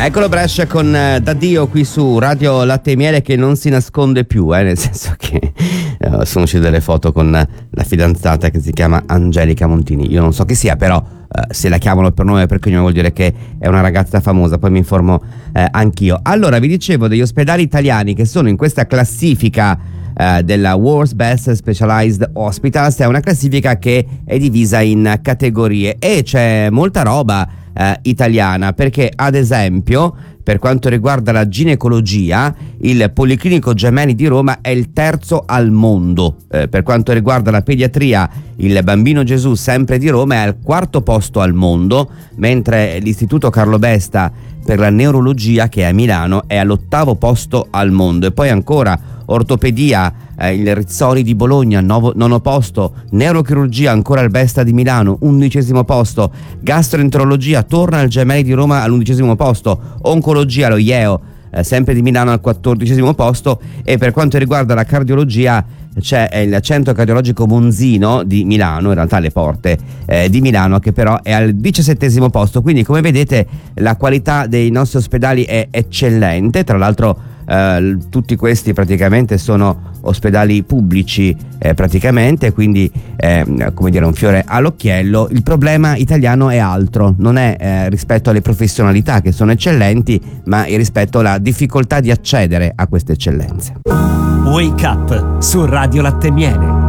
Eccolo Brescia con D'Addio qui su Radio Latte e Miele, che non si nasconde più, nel senso che sono uscite delle foto con la fidanzata che si chiama Angelica Montini. Io non so chi sia, però se la chiamano per nome perché vuol dire che è una ragazza famosa, poi mi informo anch'io. Allora, vi dicevo degli ospedali italiani che sono in questa classifica della World's Best Specialized Hospitals. È una classifica che è divisa in categorie e c'è molta roba italiana, perché ad esempio per quanto riguarda la ginecologia il Policlinico Gemelli di Roma è il terzo al mondo. Per quanto riguarda la pediatria il Bambino Gesù, sempre di Roma, è al quarto posto al mondo, mentre l'Istituto Carlo Besta per la neurologia, che è a Milano, è all'8° posto al mondo. E poi ancora ortopedia, il Rizzoli di Bologna, 9° posto, neurochirurgia ancora il Besta di Milano, 11° posto, gastroenterologia torna al Gemelli di Roma all'11° posto, oncologia lo IEO sempre di Milano al 14° posto, e per quanto riguarda la cardiologia c'è il centro cardiologico Monzino di Milano, in realtà le porte di Milano, che però è al 17° posto. Quindi come vedete la qualità dei nostri ospedali è eccellente. Tra l'altro tutti questi praticamente sono ospedali pubblici praticamente, quindi come dire, un fiore all'occhiello. Il problema italiano è altro, non è rispetto alle professionalità che sono eccellenti, ma rispetto alla difficoltà di accedere a queste eccellenze. Wake Up su Radio Latte e Miele.